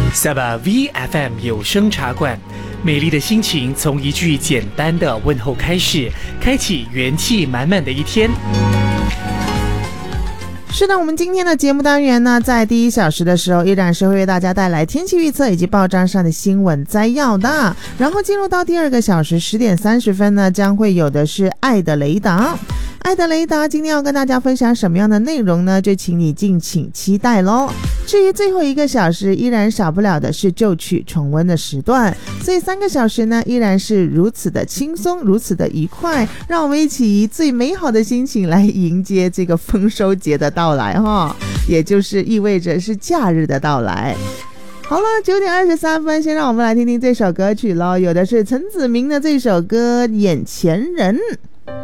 Saba VFM 有声茶馆，美丽的心情从一句简单的问候开始，开启元气满满的一天。 是的，我们今天的节目单元呢，在第1小时的时候依然是会为大家带来天气预测以及报章上的新闻摘要的，然后进入到第2个小时10点30分呢，将会有的是爱的雷达。爱的雷达今天要跟大家分享什么样的内容呢？就请你敬请期待咯。至于最后1个小时，依然少不了的是旧曲重温的时段，所以3个小时呢，依然是如此的轻松，如此的愉快，让我们一起以最美好的心情来迎接这个丰收节的到来哈，也就是意味着是假日的到来。好了，9点23分，先让我们来听听这首歌曲咯，有的是陈子明的这首歌《眼前人》。